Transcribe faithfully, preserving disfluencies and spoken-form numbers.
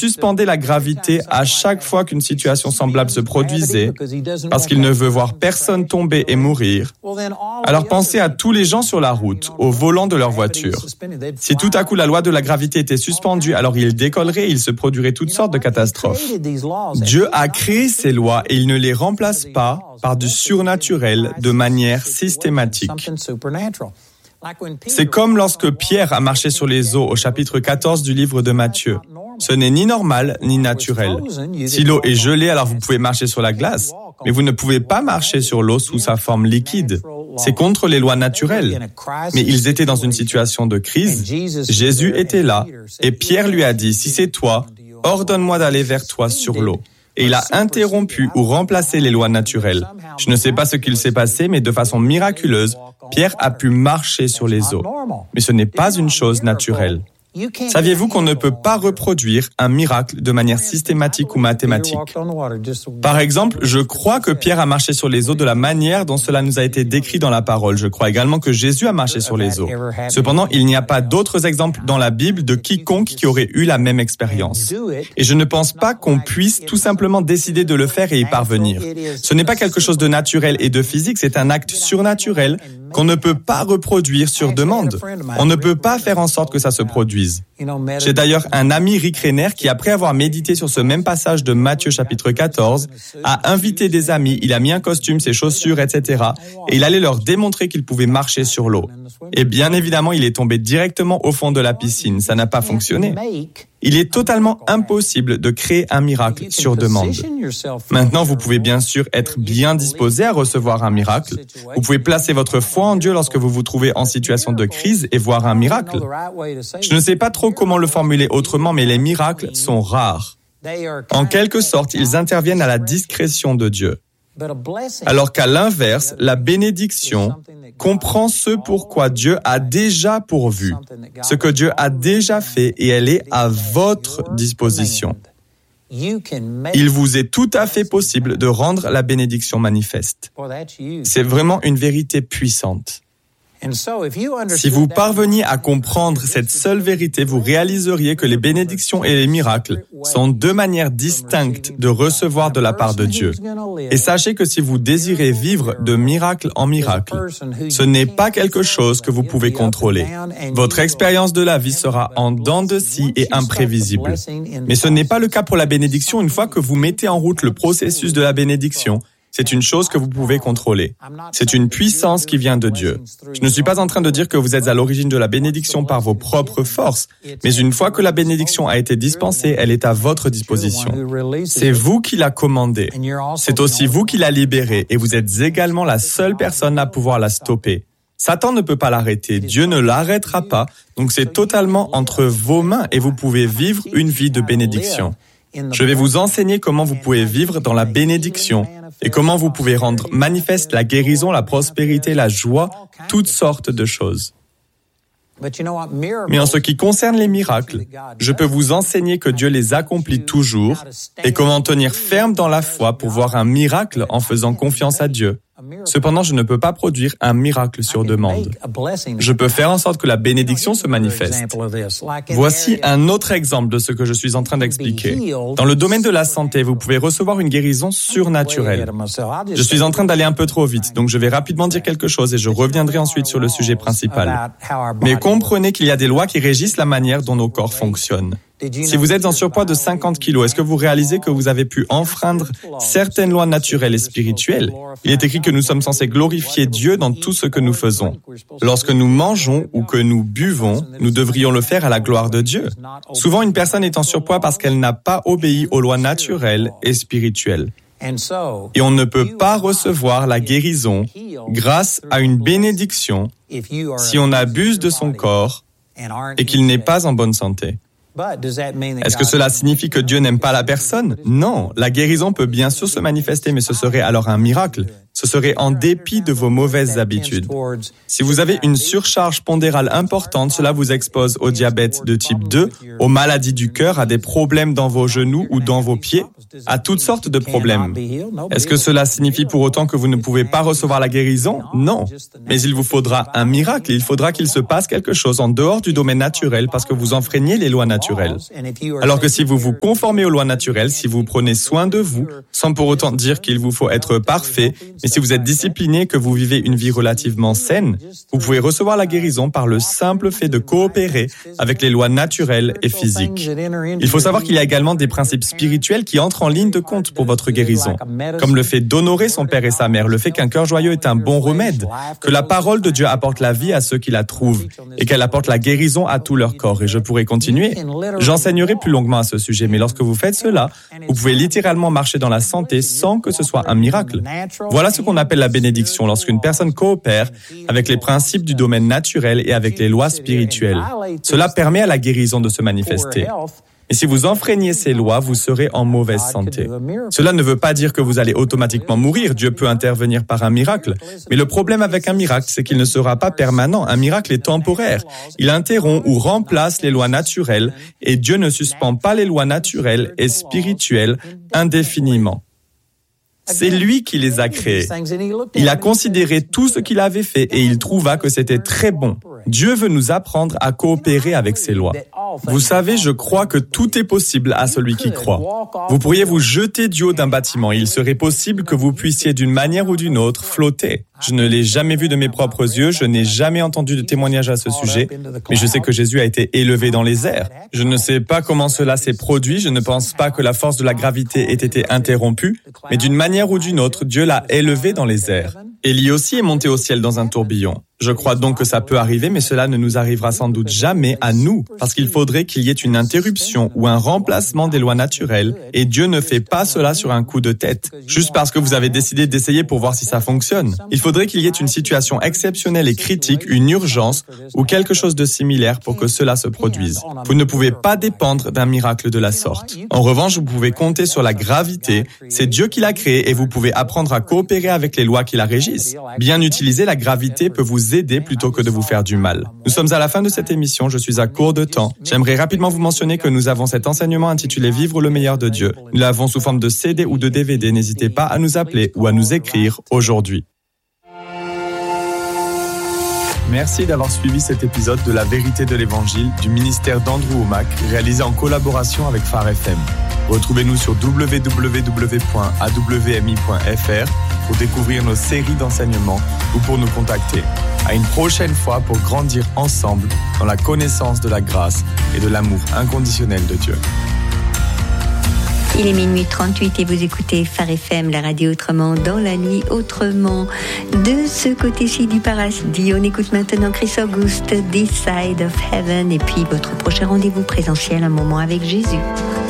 suspendait la gravité à chaque fois qu'une situation semblable se produisait, parce qu'il ne veut voir personne tomber et mourir, alors pensez à tous les gens sur la route, au volant de leur voiture. Si tout à coup la loi de la gravité était suspendue, alors ils décolleraient et il se produirait toutes sortes de catastrophes. Dieu a créé ces lois et il ne les remplace pas par du surnaturel de manière systématique. C'est comme lorsque Pierre a marché sur les eaux au chapitre quatorze du livre de Matthieu. Ce n'est ni normal ni naturel. Si l'eau est gelée, alors vous pouvez marcher sur la glace, mais vous ne pouvez pas marcher sur l'eau sous sa forme liquide. C'est contre les lois naturelles. Mais ils étaient dans une situation de crise. Jésus était là et Pierre lui a dit, « Si c'est toi, ordonne-moi d'aller vers toi sur l'eau. » Et il a interrompu ou remplacé les lois naturelles. Je ne sais pas ce qu'il s'est passé, mais de façon miraculeuse, Pierre a pu marcher sur les eaux. Mais ce n'est pas une chose naturelle. Saviez-vous qu'on ne peut pas reproduire un miracle de manière systématique ou mathématique? Par exemple, je crois que Pierre a marché sur les eaux de la manière dont cela nous a été décrit dans la parole. Je crois également que Jésus a marché sur les eaux. Cependant, il n'y a pas d'autres exemples dans la Bible de quiconque qui aurait eu la même expérience. Et je ne pense pas qu'on puisse tout simplement décider de le faire et y parvenir. Ce n'est pas quelque chose de naturel et de physique, c'est un acte surnaturel qu'on ne peut pas reproduire sur demande. On ne peut pas faire en sorte que ça se produise. J'ai d'ailleurs un ami, Rick Renner, qui après avoir médité sur ce même passage de Matthieu chapitre quatorze, a invité des amis, il a mis un costume, ses chaussures, et cetera. Et il allait leur démontrer qu'il pouvait marcher sur l'eau. Et bien évidemment, il est tombé directement au fond de la piscine. Ça n'a pas fonctionné. Il est totalement impossible de créer un miracle sur demande. Maintenant, vous pouvez bien sûr être bien disposé à recevoir un miracle. Vous pouvez placer votre foi en Dieu lorsque vous vous trouvez en situation de crise et voir un miracle. Je ne sais pas trop comment le formuler autrement, mais les miracles sont rares. En quelque sorte, ils interviennent à la discrétion de Dieu. Alors qu'à l'inverse, la bénédiction comprend ce pourquoi Dieu a déjà pourvu, ce que Dieu a déjà fait et elle est à votre disposition. Il vous est tout à fait possible de rendre la bénédiction manifeste. C'est vraiment une vérité puissante. Si vous parveniez à comprendre cette seule vérité, vous réaliseriez que les bénédictions et les miracles sont deux manières distinctes de recevoir de la part de Dieu. Et sachez que si vous désirez vivre de miracle en miracle, ce n'est pas quelque chose que vous pouvez contrôler. Votre expérience de la vie sera en dents de scie et imprévisible. Mais ce n'est pas le cas pour la bénédiction. Une fois que vous mettez en route le processus de la bénédiction, c'est une chose que vous pouvez contrôler. C'est une puissance qui vient de Dieu. Je ne suis pas en train de dire que vous êtes à l'origine de la bénédiction par vos propres forces, mais une fois que la bénédiction a été dispensée, elle est à votre disposition. C'est vous qui la commandez. C'est aussi vous qui la libérez et vous êtes également la seule personne à pouvoir la stopper. Satan ne peut pas l'arrêter, Dieu ne l'arrêtera pas, donc c'est totalement entre vos mains et vous pouvez vivre une vie de bénédiction. Je vais vous enseigner comment vous pouvez vivre dans la bénédiction et comment vous pouvez rendre manifeste la guérison, la prospérité, la joie, toutes sortes de choses. Mais en ce qui concerne les miracles, je peux vous enseigner que Dieu les accomplit toujours et comment tenir ferme dans la foi pour voir un miracle en faisant confiance à Dieu. Cependant, je ne peux pas produire un miracle sur demande. Je peux faire en sorte que la bénédiction se manifeste. Voici un autre exemple de ce que je suis en train d'expliquer. Dans le domaine de la santé, vous pouvez recevoir une guérison surnaturelle. Je suis en train d'aller un peu trop vite, donc je vais rapidement dire quelque chose et je reviendrai ensuite sur le sujet principal. Mais comprenez qu'il y a des lois qui régissent la manière dont nos corps fonctionnent. Si vous êtes en surpoids de cinquante kilos, est-ce que vous réalisez que vous avez pu enfreindre certaines lois naturelles et spirituelles? Il est écrit que nous sommes censés glorifier Dieu dans tout ce que nous faisons. Lorsque nous mangeons ou que nous buvons, nous devrions le faire à la gloire de Dieu. Souvent, une personne est en surpoids parce qu'elle n'a pas obéi aux lois naturelles et spirituelles. Et on ne peut pas recevoir la guérison grâce à une bénédiction si on abuse de son corps et qu'il n'est pas en bonne santé. Est-ce que cela signifie que Dieu n'aime pas la personne? Non, la guérison peut bien sûr se manifester, mais ce serait alors un miracle. Ce serait en dépit de vos mauvaises habitudes. Si vous avez une surcharge pondérale importante, cela vous expose au diabète de type deux, aux maladies du cœur, à des problèmes dans vos genoux ou dans vos pieds. à toutes sortes de problèmes. Est-ce que cela signifie pour autant que vous ne pouvez pas recevoir la guérison? Non. Mais il vous faudra un miracle. Il faudra qu'il se passe quelque chose en dehors du domaine naturel parce que vous enfreignez les lois naturelles. Alors que si vous vous conformez aux lois naturelles, si vous prenez soin de vous, sans pour autant dire qu'il vous faut être parfait, mais si vous êtes discipliné, que vous vivez une vie relativement saine, vous pouvez recevoir la guérison par le simple fait de coopérer avec les lois naturelles et physiques. Il faut savoir qu'il y a également des principes spirituels qui entrent en ligne de compte pour votre guérison, comme le fait d'honorer son père et sa mère, le fait qu'un cœur joyeux est un bon remède, que la parole de Dieu apporte la vie à ceux qui la trouvent et qu'elle apporte la guérison à tout leur corps. Et je pourrais continuer. J'enseignerai plus longuement à ce sujet, mais lorsque vous faites cela, vous pouvez littéralement marcher dans la santé sans que ce soit un miracle. Voilà ce qu'on appelle la bénédiction, lorsqu'une personne coopère avec les principes du domaine naturel et avec les lois spirituelles. Cela permet à la guérison de se manifester. Et si vous enfreignez ces lois, vous serez en mauvaise santé. Cela ne veut pas dire que vous allez automatiquement mourir. Dieu peut intervenir par un miracle. Mais le problème avec un miracle, c'est qu'il ne sera pas permanent. Un miracle est temporaire. Il interrompt ou remplace les lois naturelles et Dieu ne suspend pas les lois naturelles et spirituelles indéfiniment. C'est lui qui les a créés. Il a considéré tout ce qu'il avait fait et il trouva que c'était très bon. Dieu veut nous apprendre à coopérer avec ses lois. Vous savez, je crois que tout est possible à celui qui croit. Vous pourriez vous jeter du haut d'un bâtiment. Il serait possible que vous puissiez d'une manière ou d'une autre flotter. Je ne l'ai jamais vu de mes propres yeux, je n'ai jamais entendu de témoignage à ce sujet, mais je sais que Jésus a été élevé dans les airs. Je ne sais pas comment cela s'est produit, je ne pense pas que la force de la gravité ait été interrompue, mais d'une manière ou d'une autre, Dieu l'a élevé dans les airs. Élie aussi est monté au ciel dans un tourbillon. Je crois donc que ça peut arriver, mais cela ne nous arrivera sans doute jamais à nous, parce qu'il faudrait qu'il y ait une interruption ou un remplacement des lois naturelles, et Dieu ne fait pas cela sur un coup de tête, juste parce que vous avez décidé d'essayer pour voir si ça fonctionne. Il faudrait qu'il y ait une situation exceptionnelle et critique, une urgence, ou quelque chose de similaire pour que cela se produise. Vous ne pouvez pas dépendre d'un miracle de la sorte. En revanche, vous pouvez compter sur la gravité, c'est Dieu qui l'a créée, et vous pouvez apprendre à coopérer avec les lois qui la régissent. Bien utiliser la gravité peut vous aider plutôt que de vous faire du mal. Nous sommes à la fin de cette émission, je suis à court de temps. J'aimerais rapidement vous mentionner que nous avons cet enseignement intitulé Vivre le meilleur de Dieu. Nous l'avons sous forme de C D ou de D V D. N'hésitez pas à nous appeler ou à nous écrire aujourd'hui. Merci d'avoir suivi cet épisode de La Vérité de l'Évangile du ministère d'Andrew Wommack, réalisé en collaboration avec Phare F M. Retrouvez-nous sur w w w point a w m i point f r pour découvrir nos séries d'enseignements ou pour nous contacter. À une prochaine fois pour grandir ensemble dans la connaissance de la grâce et de l'amour inconditionnel de Dieu. Il est minuit trente-huit et vous écoutez Phare F M, la radio autrement dans la nuit, autrement. De ce côté-ci du paradis, on écoute maintenant Chris August, This Side of Heaven, et puis votre prochain rendez-vous présentiel, un moment avec Jésus.